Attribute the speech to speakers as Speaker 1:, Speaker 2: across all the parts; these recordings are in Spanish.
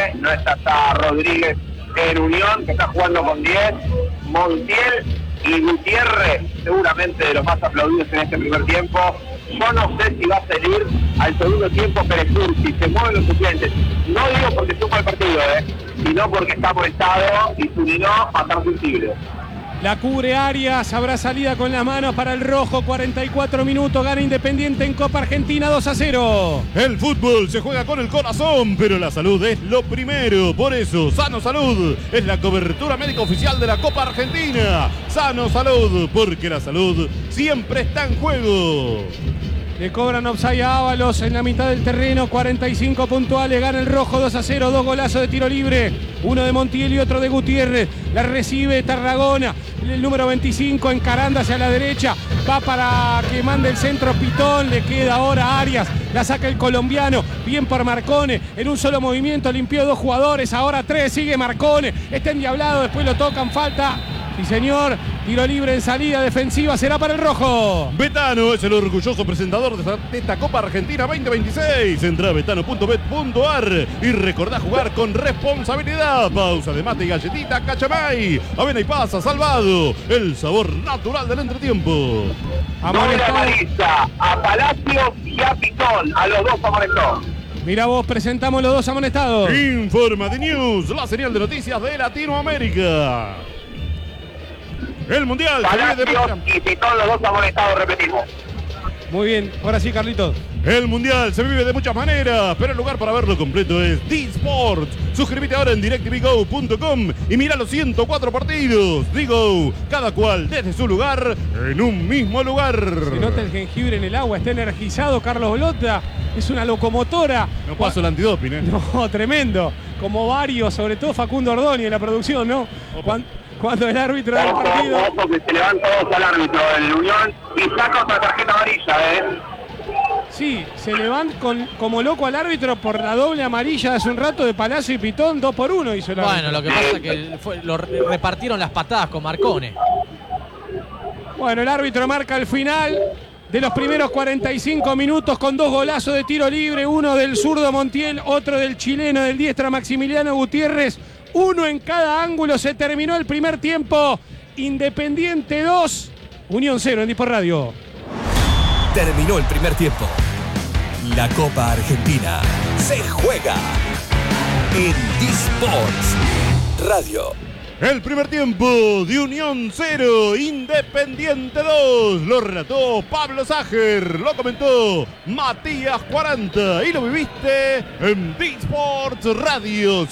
Speaker 1: no está Rodríguez en Unión, que está jugando con 10, Montiel y Gutiérrez, seguramente de los más aplaudidos en este primer tiempo. Yo no sé si va a salir al segundo tiempo Perezur, si se mueven los suplentes. No digo porque supa el partido, sino porque está molestado y Zunino va a estar sensible.
Speaker 2: La cubre Arias, habrá salida con las manos para el rojo, 44 minutos, gana Independiente en Copa Argentina 2-0.
Speaker 3: El fútbol se juega con el corazón, pero la salud es lo primero. Por eso, Sano Salud es la cobertura médica oficial de la Copa Argentina. Sano Salud, porque la salud siempre está en juego.
Speaker 2: Le cobran offside a Ábalos en la mitad del terreno, 45 puntuales, gana el rojo 2-0, 2 golazos de tiro libre, uno de Montiel y otro de Gutiérrez. La recibe Tarragona, el número 25 encarando hacia la derecha, va para que mande el centro Pitón, le queda ahora Arias, la saca el colombiano, bien por Marcone, en un solo movimiento limpió 2 jugadores, ahora 3, sigue Marcone, está endiablado, después lo tocan, falta. Sí, señor, tiro libre en salida defensiva, será para el rojo.
Speaker 3: Betano es el orgulloso presentador de esta Copa Argentina 2026. Entra a betano.bet.ar y recordá jugar con responsabilidad. Pausa de mate y galletita Cachamay. Avena y pasa, Salvado. El sabor natural del entretiempo.
Speaker 1: Doble amarilla a Palacios y a Pitón, a los dos amonestó.
Speaker 2: Mira vos, presentamos los dos amonestados.
Speaker 3: Informa de News, la señal de noticias de Latinoamérica. El Mundial.
Speaker 1: Palacios y Pitón, los dos amonestados, repetimos.
Speaker 2: Muy bien, ahora sí, Carlitos.
Speaker 3: El Mundial se vive de muchas maneras, pero el lugar para verlo completo es D-Sports. Suscríbete ahora en directvgo.com y mira los 104 partidos. Digo, cada cual desde su lugar, en un mismo lugar.
Speaker 2: Se nota el jengibre en el agua, está energizado Carlos Bolota, es una locomotora.
Speaker 3: No paso el antidoping,
Speaker 2: No, tremendo. Como varios, sobre todo Facundo Ordóñez en la producción, ¿no? Cuando el árbitro del partido...
Speaker 1: Ojo que se levantan todos al árbitro del Unión y saca otra tarjeta amarilla,
Speaker 2: Sí, se le van como loco al árbitro por la doble amarilla de hace un rato de Palacio y Pitón, 2-1 hizo el árbitro.
Speaker 4: Bueno, lo que pasa es que lo repartieron las patadas con Marcone.
Speaker 2: Bueno, el árbitro marca el final de los primeros 45 minutos con 2 golazos de tiro libre, uno del zurdo Montiel, otro del chileno del diestro Maximiliano Gutiérrez. Uno en cada ángulo, se terminó el primer tiempo. Independiente 2, Unión 0 en Dispor Radio.
Speaker 5: Terminó el primer tiempo. La Copa Argentina se juega en D-Sports Radio.
Speaker 3: El primer tiempo de Unión 0, Independiente 2. Lo relató Pablo Sager, lo comentó Matías 40 y lo viviste en D-Sports Radio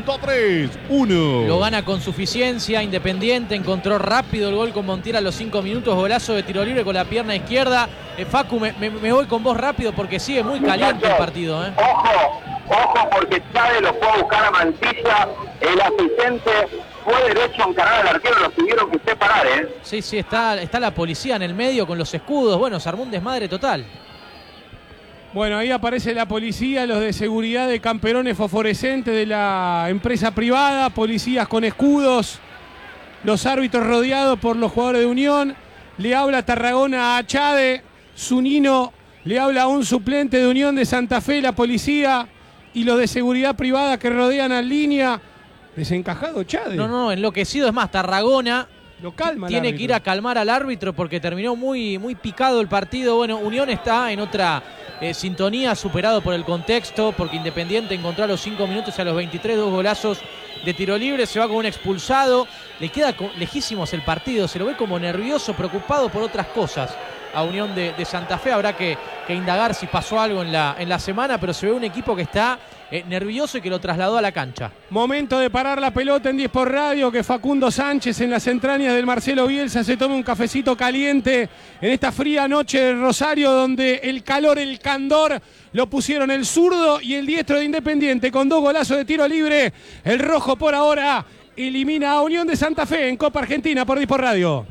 Speaker 3: 103.1.
Speaker 4: Lo gana con suficiencia, Independiente encontró rápido el gol con Montiel a los 5 minutos, golazo de tiro libre con la pierna izquierda. Facu, me voy con vos rápido porque sigue muy caliente el partido.
Speaker 1: Ojo porque Chávez lo fue a buscar a Mantilla, el asistente fue derecho a encarar al arquero, lo tuvieron que separar,
Speaker 4: Sí, está la policía en el medio con los escudos, bueno, se armó un desmadre total.
Speaker 2: Bueno, ahí aparece la policía, los de seguridad de camperones fosforescentes de la empresa privada, policías con escudos, los árbitros rodeados por los jugadores de Unión. Le habla Tarragona a Chade, Zunino le habla a un suplente de Unión de Santa Fe, la policía y los de seguridad privada que rodean a Línea. Desencajado Chade.
Speaker 4: No, enloquecido. Es más, Tarragona
Speaker 2: lo calma,
Speaker 4: tiene que ir a calmar al árbitro porque terminó muy, muy picado el partido. Bueno, Unión está en otra sintonía, superado por el contexto, porque Independiente encontró a los 5 minutos y a los 23 2 golazos de tiro libre, se va con un expulsado, le queda lejísimos el partido, se lo ve como nervioso, preocupado por otras cosas a Unión de Santa Fe. Habrá que indagar si pasó algo en la semana, pero se ve un equipo que está nervioso y que lo trasladó a la cancha.
Speaker 2: Momento de parar la pelota en Dispor Radio, que Facundo Sánchez en las entrañas del Marcelo Bielsa se tome un cafecito caliente en esta fría noche de Rosario, donde el calor, el candor lo pusieron el zurdo y el diestro de Independiente con 2 golazos de tiro libre. El rojo por ahora elimina a Unión de Santa Fe en Copa Argentina por Dispor Radio.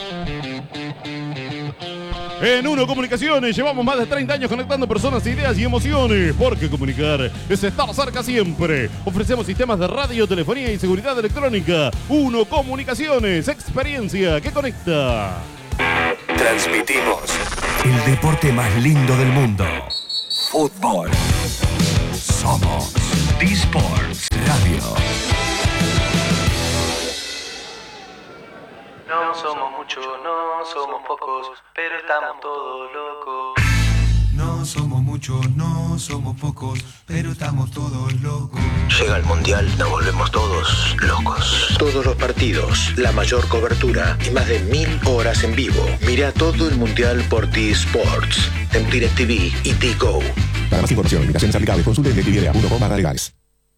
Speaker 3: En Uno Comunicaciones llevamos más de 30 años conectando personas, ideas y emociones, porque comunicar es estar cerca siempre. Ofrecemos sistemas de radio, telefonía y seguridad electrónica. Uno Comunicaciones, experiencia que conecta.
Speaker 5: Transmitimos el deporte más lindo del mundo. Fútbol. Somos D-Sports Radio.
Speaker 6: No somos muchos, no somos pocos, pero estamos todos locos.
Speaker 7: No somos muchos, no somos pocos, pero estamos todos locos.
Speaker 8: Llega el Mundial, nos volvemos todos locos. Todos los partidos, la mayor cobertura y más de 1000 horas en vivo. Mira todo el Mundial por T-Sports, en DirecTV y T-Go.
Speaker 5: Para más información, limitaciones aplicables, consulte en DirecTV.com/legales.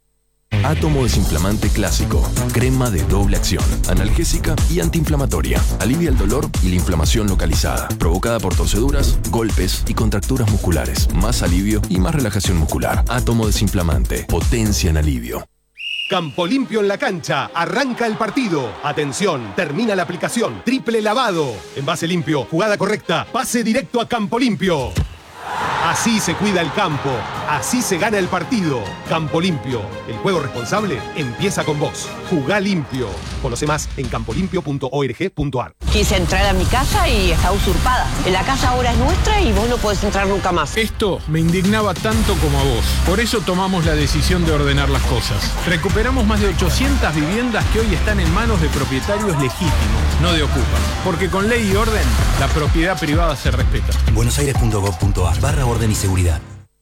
Speaker 5: Átomo desinflamante clásico. Crema de doble acción. Analgésica y antiinflamatoria. Alivia el dolor y la inflamación localizada, provocada por torceduras, golpes y contracturas musculares. Más alivio y más relajación muscular. Átomo desinflamante. Potencia en alivio.
Speaker 9: Campo Limpio en la cancha. Arranca el partido. Atención, termina la aplicación. Triple lavado. Envase limpio, jugada correcta. Pase directo a Campo Limpio. Así se cuida el campo, así se gana el partido. Campo Limpio, el juego responsable empieza con vos. Jugá limpio. Conoce más en campolimpio.org.ar.
Speaker 10: Quise entrar a mi casa y está usurpada. La casa ahora es nuestra y vos no podés entrar nunca más.
Speaker 11: Esto me indignaba tanto como a vos. Por eso tomamos la decisión de ordenar las cosas. Recuperamos más de 800 viviendas que hoy están en manos de propietarios legítimos, no de ocupas. Porque con ley y orden, la propiedad privada se respeta.
Speaker 12: buenosaires.gov.ar/orden y seguridad.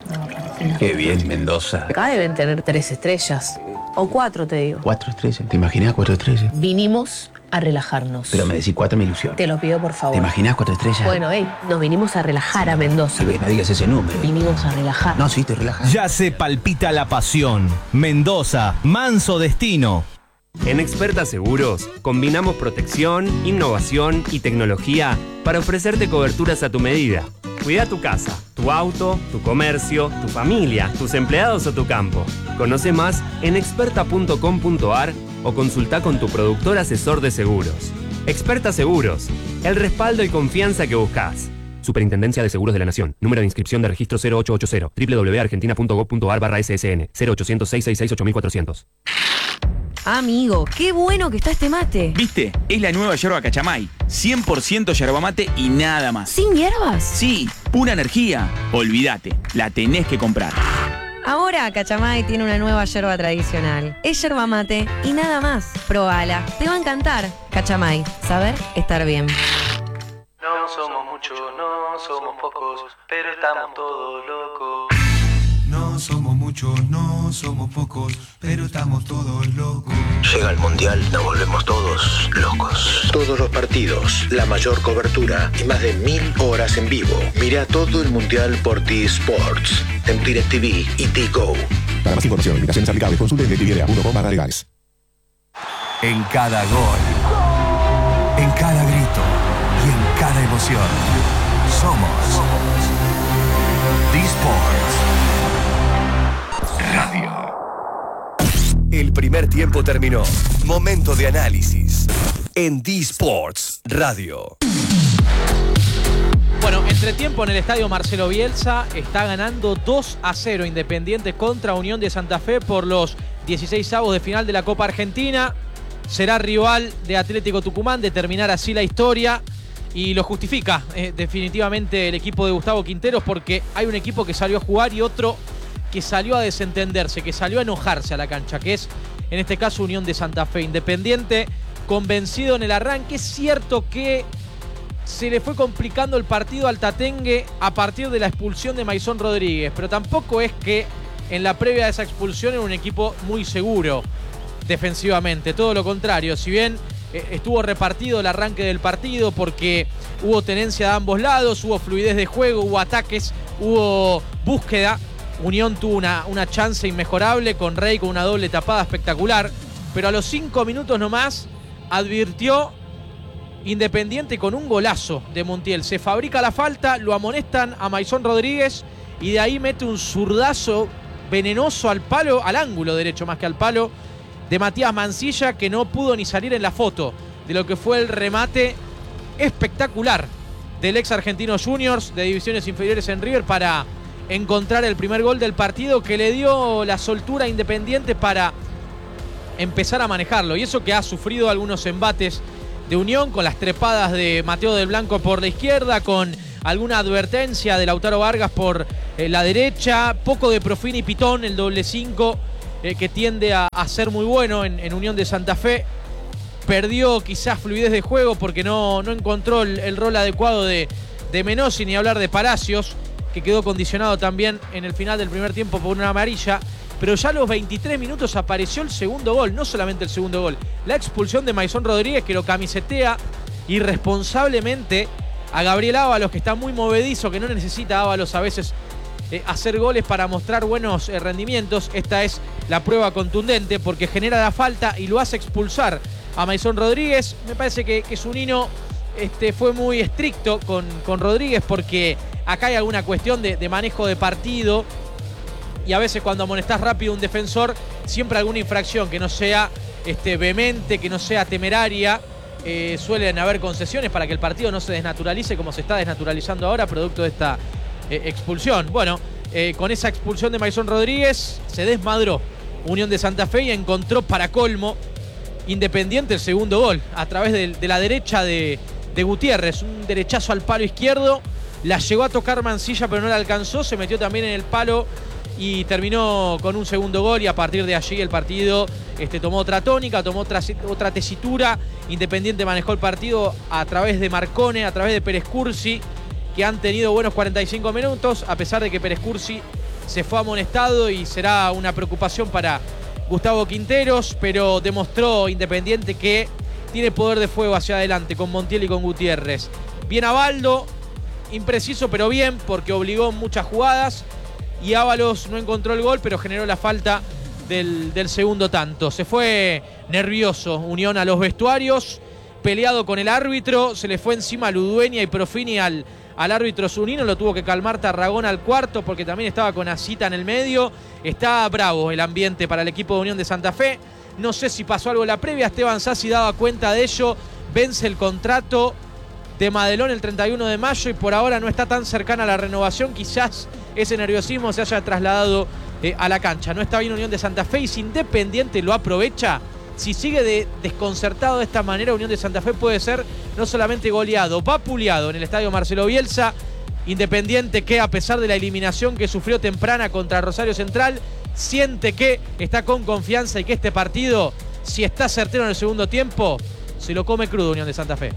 Speaker 13: Qué bien, Mendoza.
Speaker 14: Acá deben tener 3 estrellas. O 4, te digo.
Speaker 13: 4 estrellas. ¿Te imaginas 4 estrellas?
Speaker 14: Vinimos a relajarnos.
Speaker 13: Pero me decís 4 me ilusión.
Speaker 14: Te lo pido, por favor.
Speaker 13: ¿Te imaginas 4 estrellas?
Speaker 14: Bueno, nos vinimos a relajar a Mendoza.
Speaker 13: No digas ese número.
Speaker 14: Vinimos a relajar.
Speaker 13: No, sí, te relajas.
Speaker 15: Ya se palpita la pasión. Mendoza, manso destino.
Speaker 16: En Experta Seguros combinamos protección, innovación y tecnología para ofrecerte coberturas a tu medida. Cuida tu casa, tu auto, tu comercio, tu familia, tus empleados o tu campo. Conoce más en experta.com.ar o consulta con tu productor asesor de seguros. Experta Seguros, el respaldo y confianza que buscas. Superintendencia de Seguros de la Nación. Número de inscripción de registro 0880. www.argentina.gov.ar/ssn 0800-666-8400.
Speaker 17: Amigo, qué bueno que está este mate.
Speaker 18: ¿Viste? Es la nueva yerba Cachamay. 100% yerba mate y nada más.
Speaker 17: ¿Sin hierbas?
Speaker 18: Sí, pura energía. Olvídate, la tenés que comprar.
Speaker 17: Ahora Cachamay tiene una nueva yerba tradicional. Es yerba mate y nada más. Probala, te va a encantar. Cachamay, saber estar bien.
Speaker 6: No somos muchos, no somos pocos, pero estamos todos locos.
Speaker 7: No somos muchos, no somos pocos, pero estamos todos locos.
Speaker 8: Llega el Mundial, nos volvemos todos locos. Todos los partidos, la mayor cobertura y más de 1000 horas en vivo. Mira todo el Mundial por T-Sports, en DirecTV y T-Go.
Speaker 5: Para más información, limitaciones aplicables, consulte en DirecTV.com/legales. En cada gol, en cada grito y en cada emoción, somos T-Sports Radio. El primer tiempo terminó. Momento de análisis en T-Sports Radio.
Speaker 4: Bueno, entretiempo en el estadio Marcelo Bielsa. Está ganando 2-0 Independiente contra Unión de Santa Fe por los 16avos de final de la Copa Argentina. Será rival de Atlético Tucumán, de terminar así la historia. Y lo justifica definitivamente el equipo de Gustavo Quinteros, porque hay un equipo que salió a jugar y otro que salió a desentenderse, que salió a enojarse a la cancha, que es en este caso Unión de Santa Fe. Independiente convencido en el arranque. Es cierto que se le fue complicando el partido al Tatengue a partir de la expulsión de Maisón Rodríguez, pero tampoco es que en la previa de esa expulsión era un equipo muy seguro defensivamente, todo lo contrario. Si bien estuvo repartido el arranque del partido porque hubo tenencia de ambos lados, hubo fluidez de juego, hubo ataques, hubo búsqueda, Unión tuvo una chance inmejorable con Rey, con una doble tapada espectacular, pero a los 5 minutos nomás advirtió Independiente con un golazo de Montiel. Se fabrica la falta, lo amonestan a Maisón Rodríguez y de ahí mete un zurdazo venenoso al palo, al ángulo derecho más que al palo, de Matías Mancilla, que no pudo ni salir en la foto de lo que fue el remate espectacular del ex Argentinos Juniors de divisiones inferiores en River para encontrar el primer gol del partido, que le dio la soltura a Independiente para empezar a manejarlo. Y eso que ha sufrido algunos embates de Unión, con las trepadas de Mateo del Blanco por la izquierda, con alguna advertencia de Lautaro Vargas por la derecha, poco de Profini y Pitón, el doble 5, que tiende a ser muy bueno en Unión de Santa Fe. Perdió quizás fluidez de juego porque no encontró el rol adecuado de Menossi, ni hablar de Palacios, que quedó condicionado también en el final del primer tiempo por una amarilla. Pero ya a los 23 minutos apareció el segundo gol, no solamente el segundo gol, la expulsión de Maison Rodríguez, que lo camisetea irresponsablemente a Gabriel Ábalos, que está muy movedizo, que no necesita Ábalos a veces hacer goles para mostrar buenos rendimientos. Esta es la prueba contundente porque genera la falta y lo hace expulsar a Maison Rodríguez. Me parece que Zunino fue muy estricto con Rodríguez porque acá hay alguna cuestión de manejo de partido y a veces cuando amonestás rápido a un defensor, siempre alguna infracción que no sea vehemente, que no sea temeraria. Suelen haber concesiones para que el partido no se desnaturalice como se está desnaturalizando ahora producto de esta expulsión. Bueno, con esa expulsión de Maison Rodríguez se desmadró Unión de Santa Fe y encontró para colmo Independiente el segundo gol a través de la derecha de Gutiérrez, un derechazo al palo izquierdo, la llegó a tocar Mancilla pero no la alcanzó, se metió también en el palo y terminó con un segundo gol y a partir de allí el partido tomó otra tónica, tomó otra tesitura. Independiente manejó el partido a través de Marcone, a través de Pérez Cursi, que han tenido buenos 45 minutos, a pesar de que Pérez Cursi se fue amonestado y será una preocupación para Gustavo Quinteros, pero demostró Independiente que tiene poder de fuego hacia adelante con Montiel y con Gutiérrez. Bien Abaldo, impreciso pero bien, porque obligó muchas jugadas y Ábalos no encontró el gol, pero generó la falta del segundo tanto. Se fue nervioso Unión a los vestuarios, peleado con el árbitro, se le fue encima Ludueña y Profini al árbitro Zunino, lo tuvo que calmar Tarragona al cuarto porque también estaba con Asita en el medio. Está bravo el ambiente para el equipo de Unión de Santa Fe. No sé si pasó algo en la previa, Esteban Sassi daba cuenta de ello, vence el contrato de Madelón el 31 de mayo y por ahora no está tan cercana a la renovación, quizás ese nerviosismo se haya trasladado a la cancha. No está bien Unión de Santa Fe y si Independiente lo aprovecha, si sigue desconcertado de esta manera, Unión de Santa Fe puede ser no solamente goleado, vapuleado en el estadio Marcelo Bielsa. Independiente que a pesar de la eliminación que sufrió temprana contra Rosario Central, siente que está con confianza y que este partido, si está certero en el segundo tiempo, se lo come crudo Unión de Santa Fe.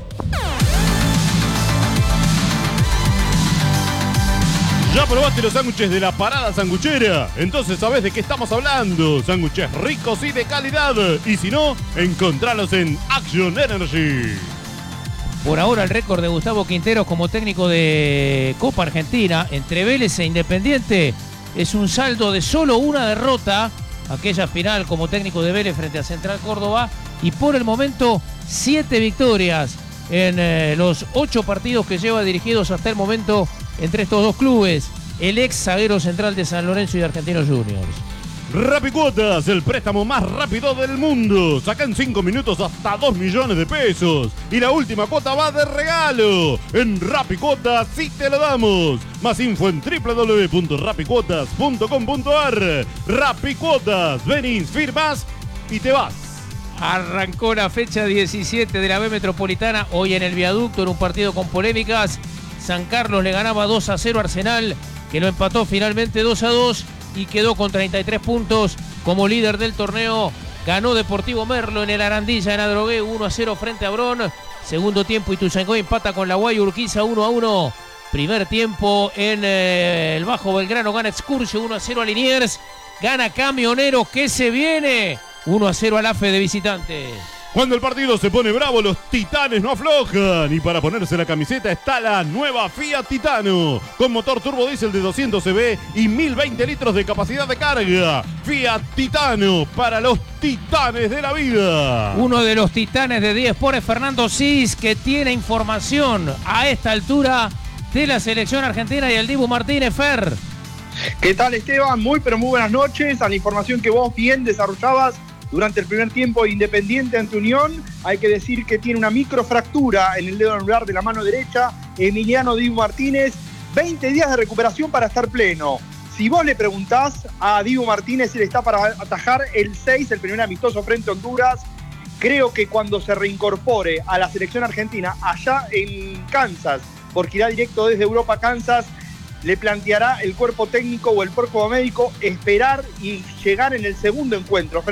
Speaker 3: ¿Ya probaste los sándwiches de la Parada Sanguchera? Entonces sabés de qué estamos hablando. Sándwiches ricos y de calidad. Y si no, encontralos en Action Energy.
Speaker 19: Por ahora el récord de Gustavo Quinteros como técnico de Copa Argentina entre Vélez e Independiente es un saldo de solo una derrota, aquella final como técnico de Vélez frente a Central Córdoba, y por el momento 7 victorias en los 8 partidos que lleva dirigidos hasta el momento entre estos dos clubes, el ex zaguero central de San Lorenzo y de Argentinos Juniors.
Speaker 3: Rapicuotas, el préstamo más rápido del mundo. Saca en 5 minutos hasta 2 millones de pesos. Y la última cuota va de regalo. En Rapicuotas sí te lo damos. Más info en www.rapicuotas.com.ar. Rapicuotas, venís, firmas y te vas.
Speaker 19: Arrancó la fecha 17 de la B Metropolitana. Hoy en el viaducto en un partido con polémicas. San Carlos le ganaba 2-0 a Arsenal, que lo empató finalmente 2-2 y quedó con 33 puntos como líder del torneo. Ganó Deportivo Merlo en el Arandilla en Adrogué 1-0 frente a Bron. Segundo tiempo Ituzaingó empata con la Guay Urquiza 1-1. Primer tiempo en el Bajo Belgrano gana Excursio 1-0 a Liniers. Gana Camioneros que se viene 1-0 al AFE de visitante.
Speaker 3: Cuando el partido se pone bravo, los titanes no aflojan. Y para ponerse la camiseta está la nueva Fiat Titano. Con motor turbo diésel de 200 cb y 1020 litros de capacidad de carga. Fiat Titano para los titanes de la vida.
Speaker 19: Uno de los titanes de 10 por es Fernando Cis, que tiene información a esta altura de la selección argentina y el Dibu Martínez. Fer.
Speaker 20: ¿Qué tal, Esteban? Muy buenas noches. A la información que vos bien desarrollabas durante el primer tiempo de Independiente ante Unión, hay que decir que tiene una microfractura en el dedo anular de la mano derecha, Emiliano Dibu Martínez, 20 días de recuperación para estar pleno. Si vos le preguntás a Dibu Martínez, él está para atajar el 6, el primer amistoso frente a Honduras. Creo que cuando se reincorpore a la selección argentina, allá en Kansas, porque irá directo desde Europa a Kansas, le planteará el cuerpo técnico o el cuerpo médico esperar y llegar en el segundo encuentro